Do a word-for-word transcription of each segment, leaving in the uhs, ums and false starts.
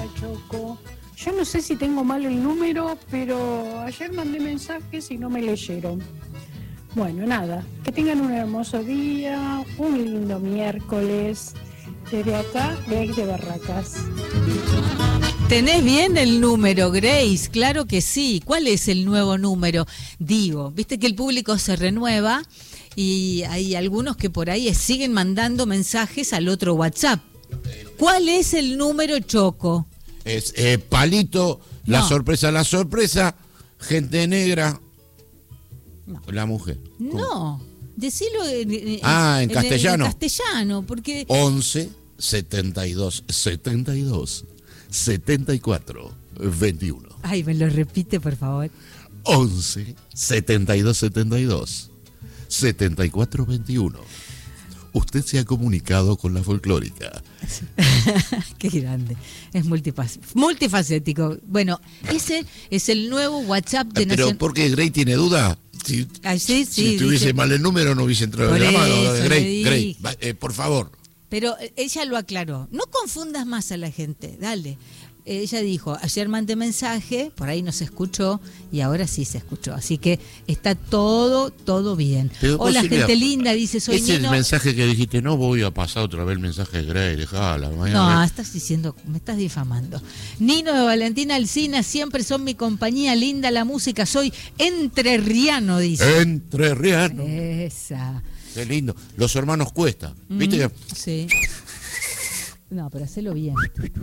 Choco. Yo no sé si tengo mal el número, pero ayer mandé mensajes y no me leyeron. Bueno, nada, que tengan un hermoso día, un lindo miércoles. Desde acá, Grace de Barracas. ¿Tenés bien el número, Grace? Claro que sí. ¿Cuál es el nuevo número? Digo, viste que el público se renueva y hay algunos que por ahí siguen mandando mensajes al otro WhatsApp. ¿Cuál es el número, Choco? Es eh, Palito, la No. sorpresa, la sorpresa, gente negra, No. la mujer. No, decilo en, en- Ah, en en- castellano. En castellano, porque... once, setenta y dos, setenta y dos, setenta y cuatro, veintiuno. Ay, me lo repite, por favor. once, setenta y dos, setenta y dos, setenta y cuatro, veintiuno. Usted se ha comunicado con la folclórica. Qué grande. Es multifac- multifacético. Bueno, ese es el nuevo WhatsApp de Pero Nación... ¿por qué Grey tiene duda? Si, Ay, sí, sí, si tuviese dice- mal el número no hubiese entrado Por en la mano. eso le Grey, Grey, dije. va, eh, por favor. Pero ella lo aclaró. No confundas más a la gente, dale. Ella dijo, ayer mandé mensaje, por ahí no se escuchó y ahora sí se escuchó. Así que está todo, todo bien. Pero vos, Hola, Silvia, gente linda, dice, soy ese es el Nino. mensaje que dijiste, no voy a pasar otra vez el mensaje de Grey, dejala. No, mañana. estás diciendo, me estás difamando. Nino de Valentina Alsina, siempre son mi compañía, linda la música, soy entrerriano, dice. Entrerriano. Esa. Qué lindo. Los hermanos Cuesta. ¿Viste que? Mm, sí. No, pero hacelo bien.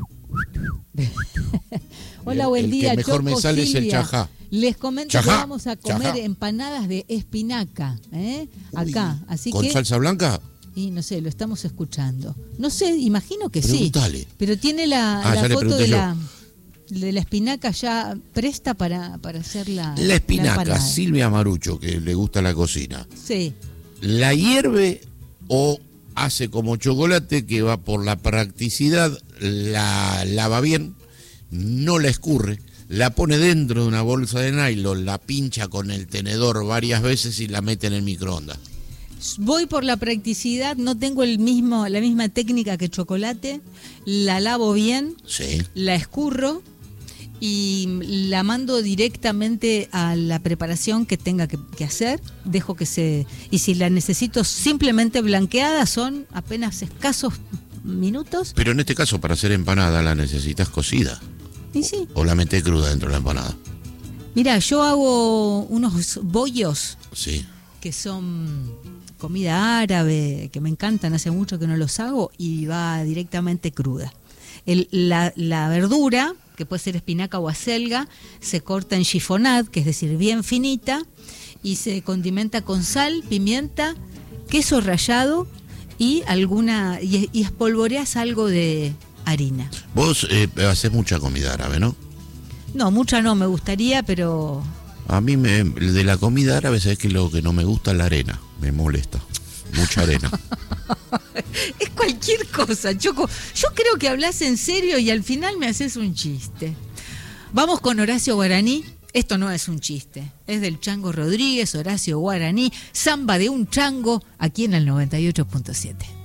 Hola, El- buen el que día, mejor me Choco, sale es el Silvia. chajá. Les comento Chajá, que vamos a comer chajá. empanadas de espinaca, ¿eh? Acá, Uy, así ¿Con que... salsa blanca? Y no sé, lo estamos escuchando. No sé, imagino que Preguntale. sí. Pero tiene la, Ah, la ya le foto pregunté de yo. la, de la espinaca ya presta para, para hacer la La espinaca, empanada. Silvia Marucho, que le gusta la cocina, Sí. ¿la hierve o hace como chocolate que va por la practicidad, la lava bien, no la escurre, la pone dentro de una bolsa de nylon, la pincha con el tenedor varias veces y la mete en el microondas? Voy por la practicidad, no tengo el mismo, la misma técnica que chocolate, la lavo bien, Sí. la escurro y la mando directamente a la preparación que tenga que, que hacer, dejo que se... Y si la necesito simplemente blanqueada, son apenas escasos minutos. Pero en este caso, para hacer empanada, la necesitas cocida. Y sí, O la metés cruda dentro de la empanada. mira, yo hago unos bollos Sí. que son comida árabe, que me encantan, hace mucho que no los hago, y va directamente cruda. El, la, la verdura, que puede ser espinaca o acelga, se corta en chiffonade, que es decir, bien finita, y se condimenta con sal, pimienta, queso rallado y alguna y, y espolvoreas algo de harina. Vos eh, haces mucha comida árabe, ¿no? No, mucha no me gustaría, pero... A mí me, de la comida árabe, sabes que lo que no me gusta es la arena. Me molesta. Mucha arena. Es cualquier cosa, Choco. Yo creo que hablas en serio y al final me haces un chiste. Vamos con Horacio Guaraní. Esto no es un chiste. Es del Chango Rodríguez, Horacio Guaraní, samba de un chango, aquí en el noventa y ocho punto siete.